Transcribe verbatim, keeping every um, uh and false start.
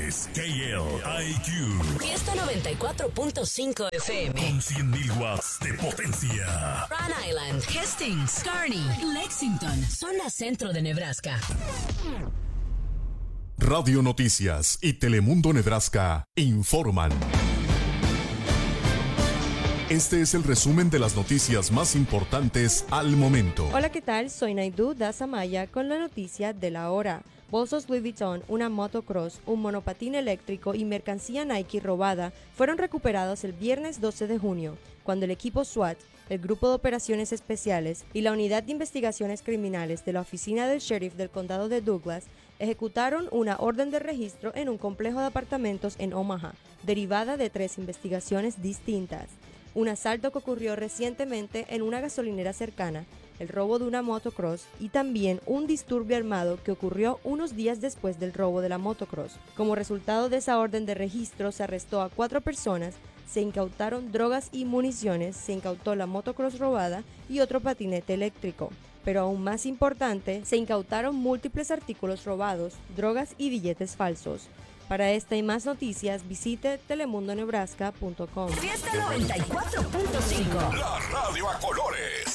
es K L I Q. Fiesta noventa y cuatro punto cinco F M. Con cien mil watts de potencia. Rhode Island, Hastings, Kearney, Lexington, zona centro de Nebraska. Radio Noticias y Telemundo Nebraska informan. Este es el resumen de las noticias más importantes al momento. Hola, ¿qué tal? Soy Naidu Dazamaya con la noticia de la hora. Bolsos Louis Vuitton, una motocross, un monopatín eléctrico y mercancía Nike robada fueron recuperados el viernes doce de junio, cuando el equipo SWAT, el Grupo de Operaciones Especiales y la Unidad de Investigaciones Criminales de la Oficina del Sheriff del Condado de Douglas ejecutaron una orden de registro en un complejo de apartamentos en Omaha, derivada de tres investigaciones distintas. Un asalto que ocurrió recientemente en una gasolinera cercana, el robo de una motocross y también un disturbio armado que ocurrió unos días después del robo de la motocross. Como resultado de esa orden de registro se arrestó a cuatro personas, se incautaron drogas y municiones, se incautó la motocross robada y otro patinete eléctrico. Pero aún más importante, se incautaron múltiples artículos robados, drogas y billetes falsos. Para esta y más noticias, visite telemundo nebraska punto com. Fiesta noventa y cuatro punto cinco. La radio a colores.